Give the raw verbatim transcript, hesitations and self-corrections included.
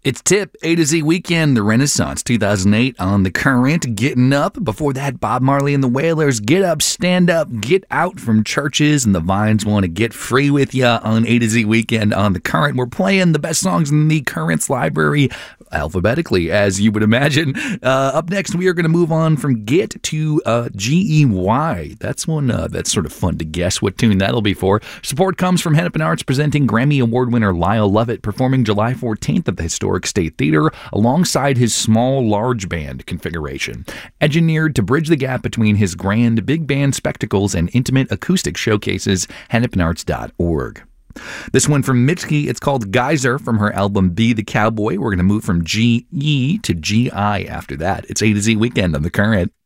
It's Tip, A to Z Weekend, The Renaissance, two thousand eight on The Current, Getting Up. Before that, Bob Marley and the Wailers, Get Up, Stand Up, Get Out from Churches, and the Vines Want to Get Free with Ya on A to Z Weekend on The Current. We're playing the best songs in the Current's library alphabetically, as you would imagine. Uh, up next, we are going to move on from Get to uh, G E Y. That's one uh, that's sort of fun to guess what tune that'll be for. Support comes from Hennepin Arts, presenting Grammy Award winner Lyle Lovett, performing July fourteenth at the Historic State Theater alongside his small large band configuration, engineered to bridge the gap between his grand big band spectacles and intimate acoustic showcases. hennepin arts dot org. This one from Mitski, it's called Geyser from her album Be the Cowboy. We're going to move from G E to G I after that. It's A to Z Weekend on The Current.